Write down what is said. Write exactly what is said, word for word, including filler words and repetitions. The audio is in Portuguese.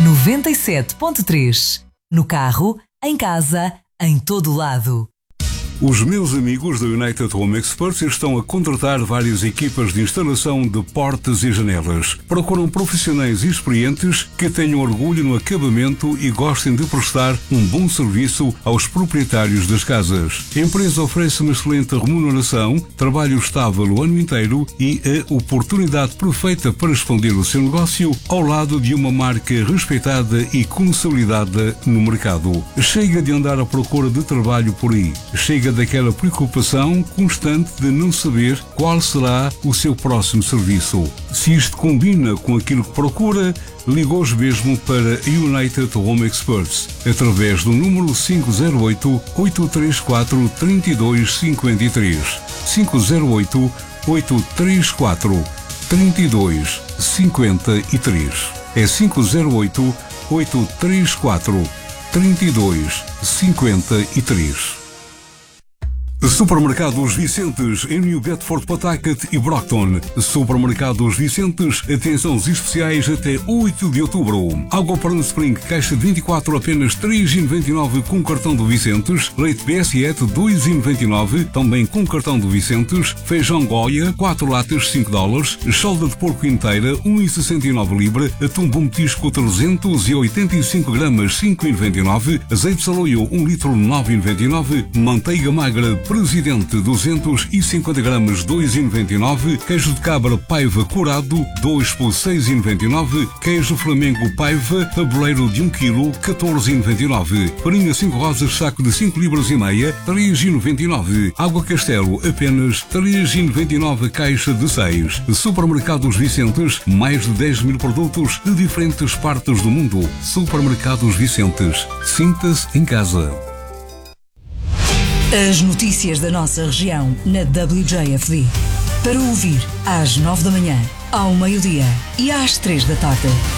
noventa e sete ponto três. No carro, em casa, em todo lado. Os meus amigos da United Home Experts estão a contratar várias equipas de instalação de portas e janelas. Procuram profissionais experientes que tenham orgulho no acabamento e gostem de prestar um bom serviço aos proprietários das casas. A empresa oferece uma excelente remuneração, trabalho estável o ano inteiro e a oportunidade perfeita para expandir o seu negócio ao lado de uma marca respeitada e consolidada no mercado. Chega de andar à procura de trabalho por aí. Chega daquela preocupação constante de não saber qual será o seu próximo serviço. Se isto combina com aquilo que procura, liga hoje mesmo para a United Home Experts através do número cinco zero oito, oito três quatro, três dois cinco três. cinco zero oito, oito três quatro, três dois cinco três. É cinco zero oito, oito três quatro, três dois cinco três. Supermercados Vicentes em New Bedford, Pawtucket e Brockton. Supermercados Vicentes, atenções especiais até oito de outubro. Água para Spring, caixa de vinte e quatro, apenas três vírgula noventa e nove com cartão do Vicentes. Leite B S E T dois vírgula noventa e nove, também com cartão do Vicentes. Feijão Goya, quatro latas, cinco dólares. Chalda de porco inteira, um vírgula sessenta e nove libra. Atum bom petisco, trezentos e oitenta e cinco gramas, cinco vírgula noventa e nove. Azeite de saloio, um litro, nove vírgula noventa e nove. Manteiga magra, Presidente, duzentos e cinquenta gramas, dois vírgula noventa e nove. Queijo de cabra Paiva curado, dois por seis vírgula noventa e nove. Queijo Flamengo Paiva, tabuleiro de um quilo, catorze vírgula noventa e nove. Farinha cinco rosas, saco de cinco libras e meia, três vírgula noventa e nove. Água Castelo, apenas três vírgula noventa e nove, caixa de seis. Supermercados Vicentes, mais de dez mil produtos de diferentes partes do mundo. Supermercados Vicentes, sinta-se em casa. As notícias da nossa região na W J F D. Para ouvir às nove da manhã, ao meio-dia e às três da tarde.